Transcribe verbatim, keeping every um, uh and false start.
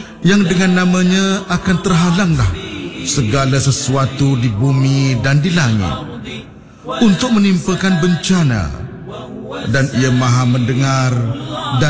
yang dengan namanya akan terhalanglah segala sesuatu di bumi dan di langit untuk menimpakan bencana, dan ia maha mendengar